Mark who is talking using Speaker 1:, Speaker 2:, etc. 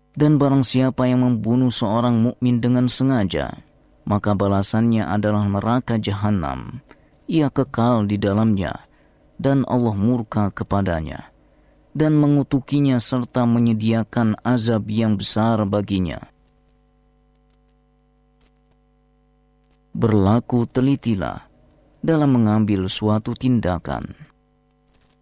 Speaker 1: Dan barang siapa yang membunuh seorang mukmin dengan sengaja, maka balasannya adalah neraka jahanam. Ia kekal di dalamnya, dan Allah murka kepadanya, dan mengutukinya serta menyediakan azab yang besar baginya. Berlaku telitilah dalam mengambil suatu tindakan.